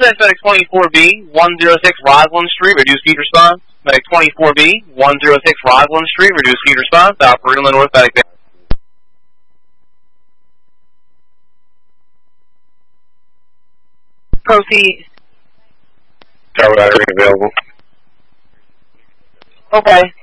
Northwest Medic 24B, 106 Roslyn Street, reduced speed response. Medic 24B, 106 Roslyn Street, reduced speed response. Operating the North Medic. Proceed. Tower battery available. Okay.